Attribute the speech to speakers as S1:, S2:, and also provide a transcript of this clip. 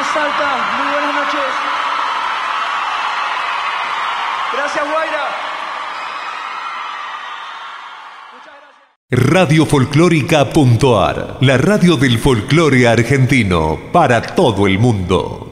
S1: Salta, muy buenas noches. Gracias, Guaira. Muchas gracias.
S2: Radiofolclórica.ar, la radio del folclore argentino para todo el mundo.